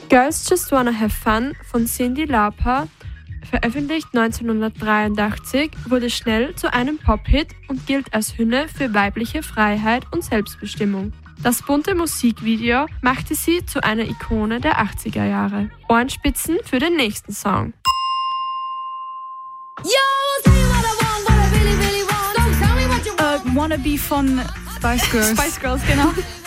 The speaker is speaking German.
Girls Just Wanna Have Fun von Cyndi Lauper, veröffentlicht 1983, wurde schnell zu einem Pop-Hit und gilt als Hymne für weibliche Freiheit und Selbstbestimmung. Das bunte Musikvideo machte sie zu einer Ikone der 80er Jahre. Ohrenspitzen für den nächsten Song. Wannabe von Spice Girls. Spice Girls, genau.